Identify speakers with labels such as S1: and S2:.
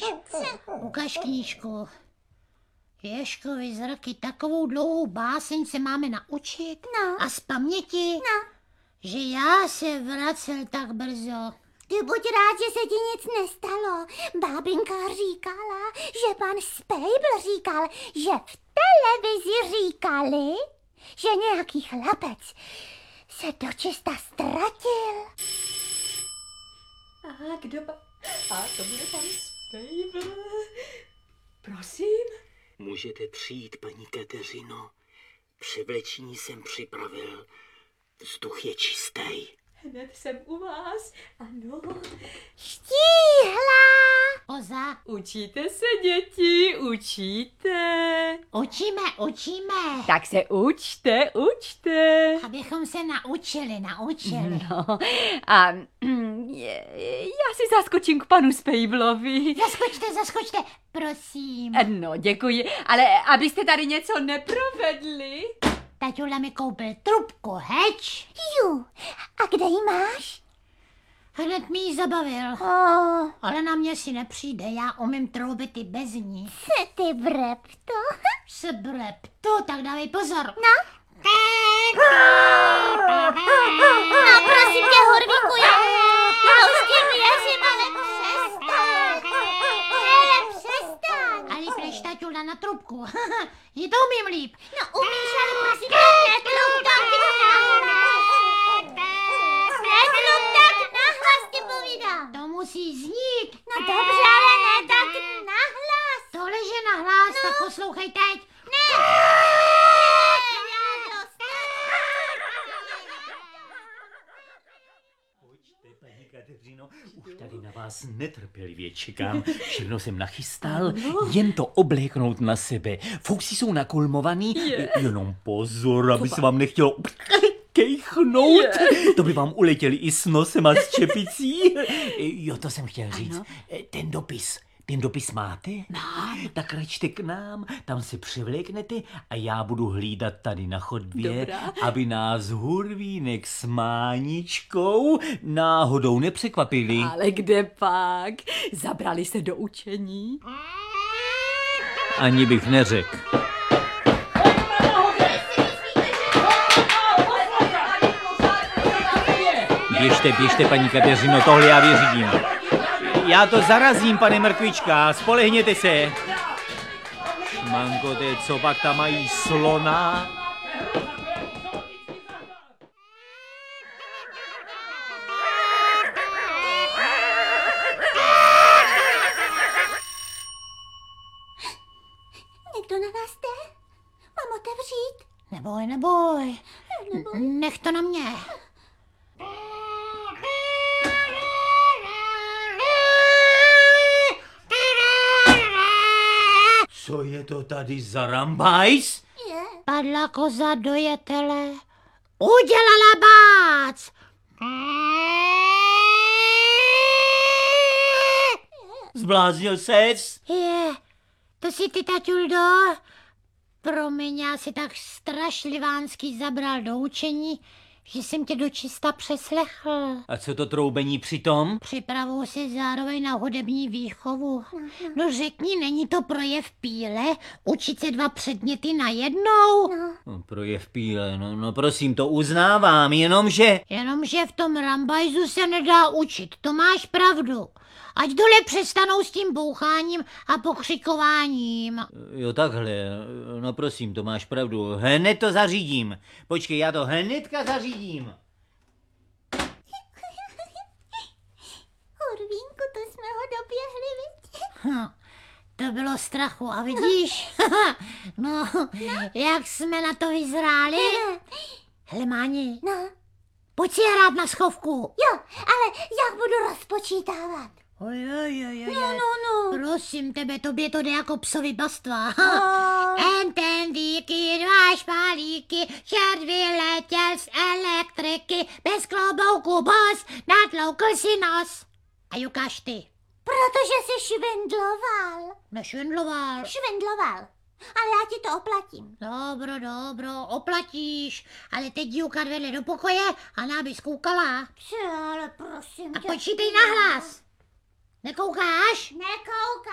S1: Ukaž knížku. Ježkovi zraky, takovou dlouhou báseň se máme naučit.
S2: No.
S1: A z paměti,
S2: No.
S1: že já se vracel tak brzo.
S2: Ty buď rád, že se ti nic nestalo. Bábinka říkala, že pan Spejbl říkal, že v televizi říkali, že nějaký chlapec se dočista ztratil.
S3: A kdo A to bude pan Spejbl. Prosím?
S4: Můžete přijít, paní Kateřino. Převlečení jsem připravil. Vzduch je čistý.
S3: Hned jsem u vás. Ano.
S2: Štíhla!
S1: Koza.
S3: Učíte se, děti, učíte.
S1: Učíme.
S3: Tak se učte.
S1: Abychom se naučili.
S3: No a já si zaskočím k panu Spejblovi.
S1: Zaskočte, prosím.
S3: No, děkuji, ale abyste tady něco neprovedli.
S1: Taťula mi koupil trubku, heč.
S2: Ju, a kde ji máš?
S1: Hned mi ji zabavil.
S2: Oh,
S1: Ale na mě si nepřijde, já umím troubit i bez ní.
S2: ty brepto.
S1: Brepto, tak dávej pozor.
S2: No, prosím tě, Hurvíku, já už ti věřím, ale přestaň. Přestaň.
S1: Ali pleš taťula na trubku. Ji to umím líp.
S2: No umíš, ale prosím tě, netlup tak nahlas ti povídám.
S1: To musí znít.
S2: No dobře, ale ne tak nahlas.
S1: Tohle, že nahlas, tak poslouchej teď.
S4: Pojďte, paní Kateřino, už tady na vás netrpělivě čekám. Všechno jsem nachystal, jen to obléknout na sebe. Fousy jsou nakulmovaný, jenom pozor, aby se vám nechtělo kejchnout. To by vám uletěli i s nosem a s čepicí. Jo, to jsem chtěl říct. Ten dopis máte?
S1: Mám.
S4: Tak račte k nám, tam se převléknete a já budu hlídat tady na chodbě,
S3: Dobrá.
S4: aby nás Hurvínek s Máničkou náhodou nepřekvapili.
S3: Ale kde pak? Zabrali se do učení?
S4: Ani bych neřekl. Běžte, paní Kateřino, tohle já vyřídím. Já to zarazím, pane Mrkvička, spolehněte se. Šmanko, co pak tam mají slona?
S2: Někdo na nás jde? Mám otevřít?
S1: Neboj. Nech to na mě.
S4: Co je to tady za rambajs?
S2: Je.
S1: Padla koza do jetele. Udělala bác.
S4: Zbláznil ses?
S1: To si ty, taťuldo. Promiň, já si tak strašlivánsky zabral do učení, že jsem tě dočista přeslechl.
S4: A co to troubení přitom?
S1: Připravuju se zároveň na hudební výchovu. No řekni, není to projev píle? Učit se 2 předměty najednou?
S4: No, projev píle, no prosím, to uznávám, jenomže...
S1: Jenomže v tom rambajzu se nedá učit, to máš pravdu. Ať dole přestanou s tím boucháním a pokřikováním.
S4: Jo, takhle, no prosím, to máš pravdu, hned to zařídím. Počkej, já to hnedka zařídím.
S2: Hurvínku, to jsme ho doběhli, viď?
S1: To bylo strachu a vidíš? No, jak jsme na to vyzráli? Hele, Máni,
S2: No,
S1: pojď si hrát na schovku.
S2: jo, ale jak budu rozpočítávat?
S1: Oj.
S2: No.
S1: Prosím tebe, tobě to jde jako psovi bastva.
S2: Oh.
S1: Entendíky, 2 špalíky, čert vyletěl z elektriky, bez klobouku bos, natloukl si nos. A ukáž ty.
S2: Protože jsi švindloval.
S1: Nešvindloval.
S2: Švindloval. Ale já ti to oplatím.
S1: Dobro, oplatíš, ale teď díuka vedle do pokoje a náby zkoukala.
S2: Co, ale prosím
S1: A
S2: tě.
S1: počítej nahlas. Nekoukáš?
S2: Nekoukám.